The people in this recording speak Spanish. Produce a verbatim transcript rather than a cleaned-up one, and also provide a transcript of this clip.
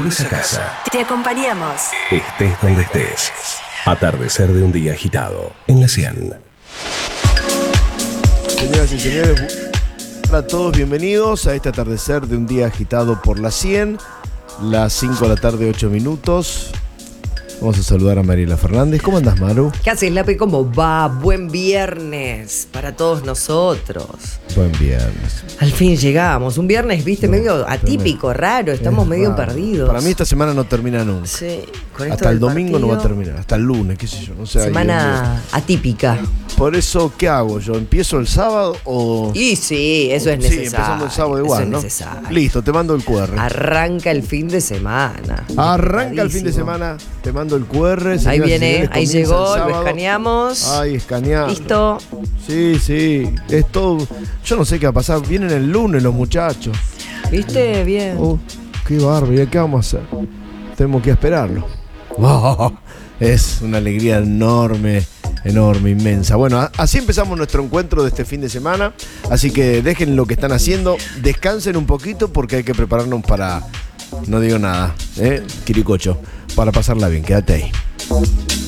Volvés a casa. Te acompañamos. Estés donde estés. Atardecer de un día agitado en la cien. Señoras y señores, hola a todos, bienvenidos a este atardecer de un día agitado por la cien. Las cinco de la tarde, ocho minutos. Vamos a saludar a Mariela Fernández. ¿Cómo andás, Maru? ¿Qué haces, Lapi? ¿Cómo va? Buen viernes para todos nosotros. Buen viernes. Al fin llegamos. Un viernes, viste, No, medio atípico, raro. Estamos Es medio raro. perdidos. Para mí esta semana no termina nunca. Sí, con esto Hasta el del domingo partido, no va a terminar. Hasta el lunes, qué sé yo. No sé. ahí Semana atípica. donde- Por eso, ¿qué hago yo? ¿Empiezo el sábado o...? Y sí, eso es Sí, necesario. empezamos el sábado igual, eso es ¿no? necesario. Listo, te mando el Q R. Arranca el fin de semana. Arranca el fin de Preparadísimo. semana, te mando el Q R. Ahí señoras y viene, señores, ahí comienza el llegó, lo sábado. escaneamos. Ay, escaneado. Listo. Sí, sí, es todo. Yo no sé qué va a pasar. Vienen el lunes los muchachos. ¿Viste? Bien. Oh, qué bárbaro. ¿Qué vamos a hacer? Tenemos que esperarlo. Oh, es una alegría enorme, enorme, inmensa. Bueno, a- así empezamos nuestro encuentro de este fin de semana. Así que dejen lo que están haciendo, descansen un poquito porque hay que prepararnos para, no digo nada, ¿eh? Quiricocho, para pasarla bien. Quédate ahí.